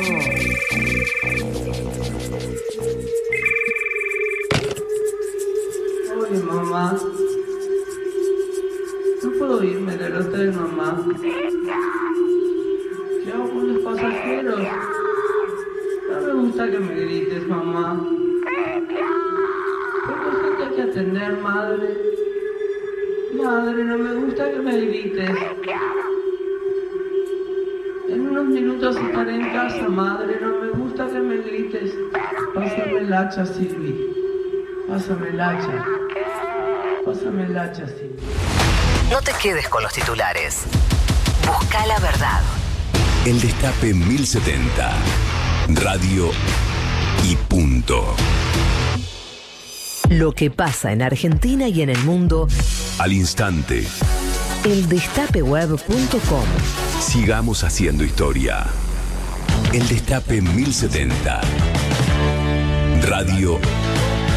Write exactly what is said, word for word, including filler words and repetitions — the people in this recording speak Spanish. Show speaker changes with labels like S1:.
S1: Oye, mamá. No puedo irme del hotel, mamá. ¿Qué hago con los pasajeros? No me gusta que me grites, mamá. Tengo gente que atender, madre. Madre, no me gusta que me grites. En unos minutos estaré en casa, madre. No me gusta que me grites. Pásame el hacha, Silvi. Pásame el hacha. Pásame el hacha, Silvi.
S2: No te quedes con los titulares. Busca la verdad.
S3: El Destape mil setenta. Radio y punto.
S2: Lo que pasa en Argentina y en el mundo
S3: al instante.
S2: el destape web punto com.
S3: Sigamos haciendo historia. El Destape mil setenta. Radio